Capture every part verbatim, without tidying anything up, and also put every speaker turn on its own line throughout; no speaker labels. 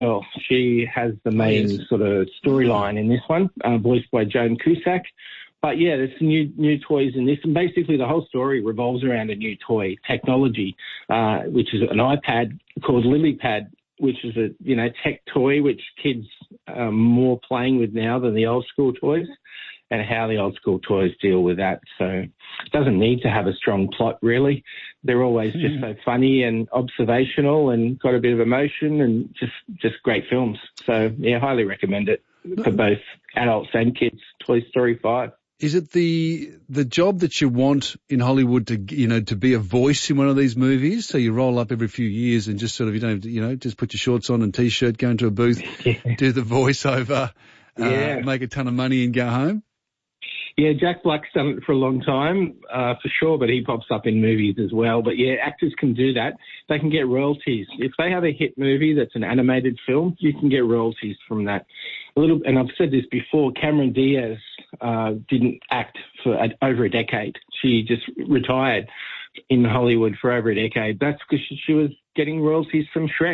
Well, she has the main
yes.
sort of storyline in this one, uh, voiced by Joan Cusack. But yeah, there's some new new toys in this, and basically the whole story revolves around a new toy technology, uh, which is an iPad called LilyPad, which is a you know tech toy which kids are more playing with now than the old school toys, and how the old school toys deal with that. So it doesn't need to have a strong plot, really. They're always just so funny and observational and got a bit of emotion and just, just great films. So, yeah, highly recommend it for both adults and kids, Toy Story five.
Is it the the job that you want in Hollywood to, you know, to be a voice in one of these movies? So you roll up every few years and just sort of, you don't have to, you know, just put your shorts on and T-shirt, go into a booth,
Yeah.
do the voiceover,
Yeah.
uh, make a ton of money and go home?
Yeah, Jack Black's done it for a long time, uh, for sure, but he pops up in movies as well. But yeah, actors can do that. They can get royalties. If they have a hit movie that's an animated film, you can get royalties from that. A little, and I've said this before, Cameron Diaz uh, didn't act for a, over a decade. She just retired in Hollywood for over a decade. That's because she, she was getting royalties from Shrek.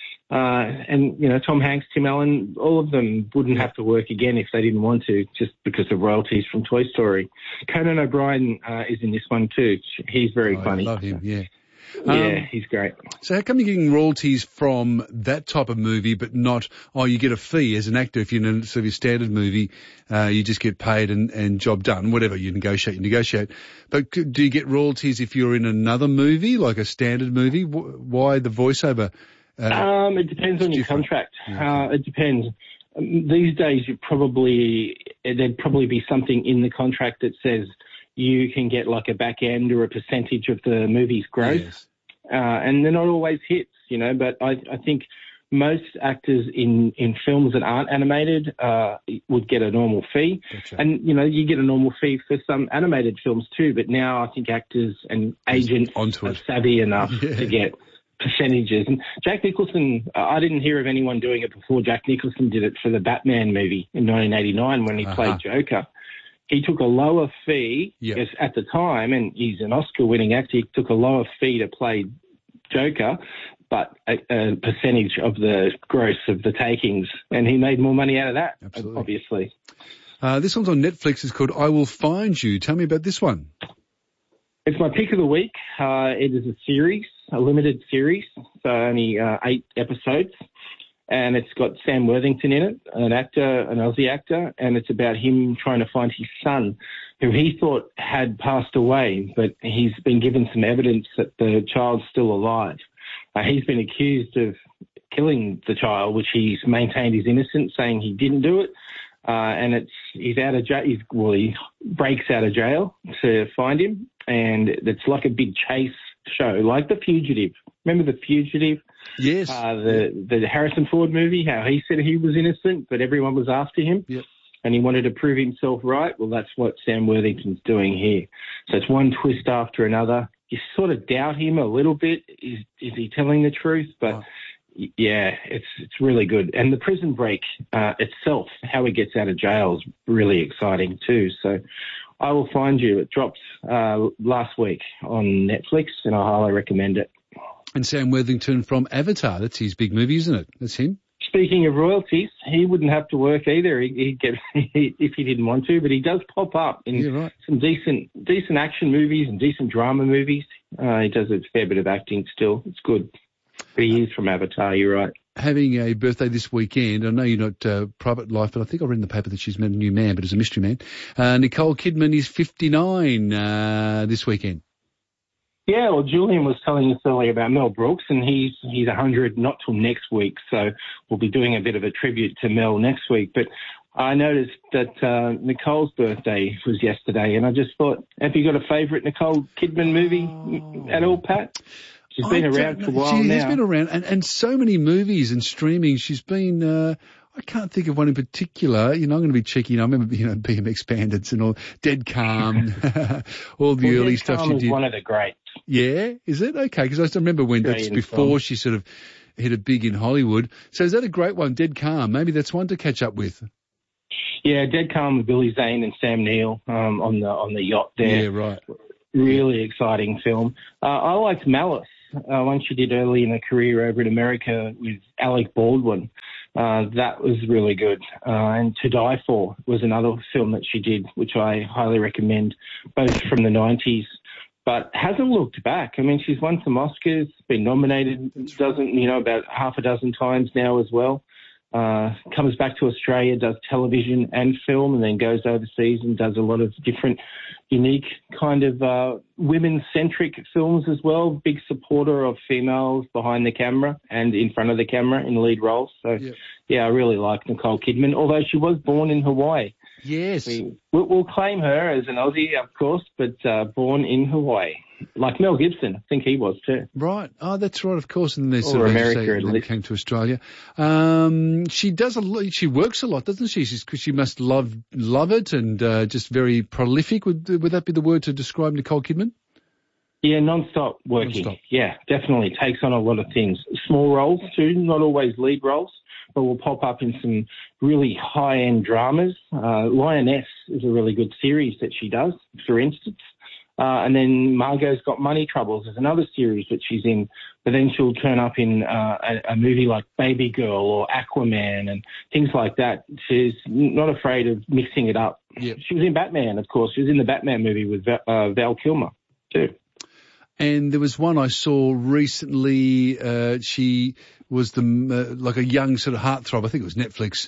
Uh, and, you know, Tom Hanks, Tim Allen, all of them wouldn't have to work again if they didn't want to, just because of royalties from Toy Story. Conan O'Brien uh, is in this one too. He's very
oh,
funny.
I love him, yeah.
Yeah,
Um,
he's great.
So how come you're getting royalties from that type of movie but not, oh, you get a fee as an actor if you're in a sort of your standard movie, uh, you just get paid and, and job done, whatever, you negotiate, you negotiate. But do you get royalties if you're in another movie, like a standard movie? Why the voiceover? Uh,
um, it depends on your
different.
contract.
Yeah.
Uh, it depends. Um, these days, you probably there'd probably be something in the contract that says you can get like a back end or a percentage of the movie's gross,
yes.
uh, and they're not always hits, you know. But I, I think most actors in, in films that aren't animated uh, would get a normal fee,
Gotcha.
and you know you get a normal fee for some animated films too. But now I think actors and agents
onto
are
it.
savvy enough
Yeah.
to get percentages. And Jack Nicholson, uh, I didn't hear of anyone doing it before. Jack Nicholson did it for the Batman movie in nineteen eighty-nine when he
Uh-huh.
played Joker. He took a lower fee
Yep.
as- at the time, and he's an Oscar-winning actor. He took a lower fee to play Joker, but a, a percentage of the gross of the takings, and he made more money out of that,
Absolutely.
obviously.
Uh, this one's on Netflix. It's called I Will Find You. Tell me about this one.
It's my pick of the week. Uh, it is a series, a limited series, so only uh, eight episodes. And it's got Sam Worthington in it, an actor, an Aussie actor, and it's about him trying to find his son, who he thought had passed away, but he's been given some evidence that the child's still alive. Uh, he's been accused of killing the child, which he's maintained his innocence, saying he didn't do it. Uh, and it's he's out of jail. He's, well, he breaks out of jail to find him, and it's like a big chase show, like The Fugitive. Remember The Fugitive?
Yes.
Uh, the the Harrison Ford movie, how he said he was innocent, but everyone was after him,
Yep.
and he wanted to prove himself right. Well, that's what Sam Worthington's doing here. So it's one twist after another. You sort of doubt him a little bit. Is is he telling the truth? But
Oh.
yeah, it's it's really good. And the prison break uh, itself, how he gets out of jail, is really exciting too. So I Will Find You. It dropped uh, last week on Netflix, and I highly recommend it.
And Sam Worthington from Avatar. That's his big movie, isn't it? That's him.
Speaking of royalties, he wouldn't have to work either. He, he'd get if he didn't want to, but he does pop up in
Yeah, right.
some decent decent action movies and decent drama movies. Uh, he does a fair bit of acting still. It's good. But he is from Avatar, you're right.
Having a birthday this weekend. I know you're not uh, private life, but I think I read in the paper that she's met a new man, but it's a mystery man. Uh, Nicole Kidman is fifty-nine uh, this weekend.
Yeah, well, Julian was telling us earlier about Mel Brooks, and he's he's one hundred not till next week, so we'll be doing a bit of a tribute to Mel next week. But I noticed that uh, Nicole's birthday was yesterday, and I just thought, have you got a favourite Nicole Kidman movie oh. at all, Pat? She's been
I
around for a while
she
now.
She has been around, and, and so many movies and streaming. She's been... Uh, I can't think of one in particular. You know, I'm going to be cheeky. You know, I remember, you know, B M X Bandits and all, Dead Calm, all the
well,
early
Dead
stuff
Calm
she
is
did.
one of the greats.
Yeah, is it? Okay, because I still remember when that's before
film.
she sort of hit it big in Hollywood. So is that a great one, Dead Calm? Maybe that's one to catch up with.
Yeah, Dead Calm with Billy Zane and Sam Neill um, on the on the yacht there.
Yeah, right.
Really exciting film. Uh, I liked Malice. uh, one she did early in her career over in America with Alec Baldwin. Uh, that was really good. Uh, and To Die For was another film that she did, which I highly recommend, both from the nineties. But hasn't looked back. I mean, she's won some Oscars, been nominated, doesn't, you know, about half a dozen times now as well. Uh, comes back to Australia, does television and film, and then goes overseas and does a lot of different, unique kind of uh, women-centric films as well. Big supporter of females behind the camera and in front of the camera in lead roles. So, yep. yeah, I really like Nicole Kidman, although she was born in Hawaii.
Yes.
We, we'll, we'll claim her as an Aussie, of course, but uh, born in Hawaii. Like Mel Gibson, I think he was too.
Right. Oh, that's right, of course. And there's
or
sort of,
America,
say, when it came to Australia. Um, she does a lot, she works a lot, doesn't she? She's, cause she must love, love it and, uh, just very prolific. Would, would that be the word to describe Nicole Kidman?
Yeah, non-stop working. Non-stop. Yeah, definitely. Takes on a lot of things. Small roles too, not always lead roles, but will pop up in some really high-end dramas. Uh, Lioness is a really good series that she does, for instance. Uh, and then Margot's Got Money Troubles is another series that she's in, but then she'll turn up in uh, a, a movie like Baby Girl or Aquaman and things like that. She's not afraid of mixing it up.
Yep.
She was in Batman, of course. She was in the Batman movie with uh, Val Kilmer too.
And there was one I saw recently. Uh, she was the uh, like a young sort of heartthrob. I think it was Netflix.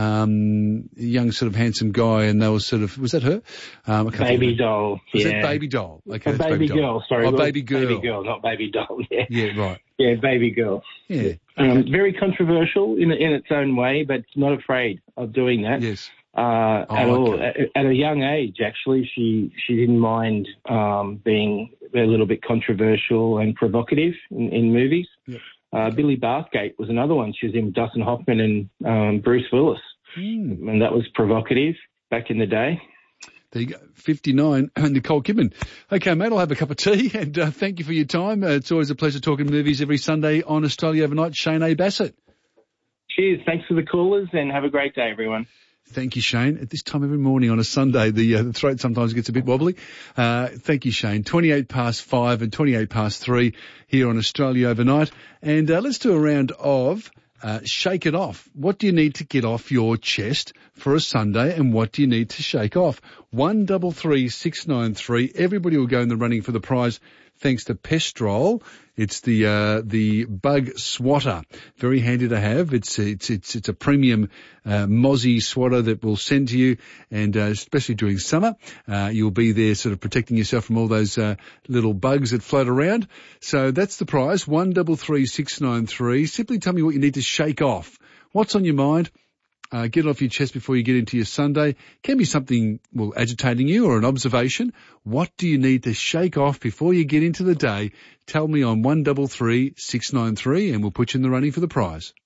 Um, a young sort of handsome guy, and they were sort of was that her? Um, I can't
baby doll.
Was
yeah.
that Baby Doll? Okay,
oh, baby, baby doll. girl. Sorry,
oh,
well,
baby girl.
Baby girl, not Baby Doll. Yeah.
Yeah, right.
Yeah, Baby Girl.
Yeah. Okay.
Um, very controversial in in its own way, but not afraid of doing that.
Yes.
Uh,
oh,
at
okay.
all. At, at a young age, actually, she she didn't mind um, being a little bit controversial and provocative in, in movies.
Yep.
Uh, Billy Bathgate was another one. She was in Dustin Hoffman and um, Bruce Willis,
mm.
and that was provocative back in the day.
There you go, fifty-nine, Nicole Kidman. Okay, mate, I'll have a cup of tea, and uh, thank you for your time. Uh, it's always a pleasure talking movies every Sunday on Australia Overnight. Shane A. Bassett.
Cheers. Thanks for the callers, and have a great day, everyone.
Thank you, Shane. At this time every morning on a Sunday, the, uh, the throat sometimes gets a bit wobbly. Uh, thank you, Shane. twenty-eight past five and twenty-eight past three here on Australia Overnight. And uh, let's do a round of uh, Shake It Off. What do you need to get off your chest for a Sunday, and what do you need to shake off? One double three six nine three. Everybody will go in the running for the prize thanks to Pestrol. It's the uh, the bug swatter, very handy to have. It's it's it's it's a premium uh, mozzie swatter that we'll send to you, and uh, especially during summer, uh, you'll be there sort of protecting yourself from all those uh, little bugs that float around. So that's the prize. One double three six nine three. Simply tell me what you need to shake off. What's on your mind? Uh, get it off your chest before you get into your Sunday. Can be something, well, agitating you or an observation. What do you need to shake off before you get into the day? Tell me on one double three six nine three, and we'll put you in the running for the prize.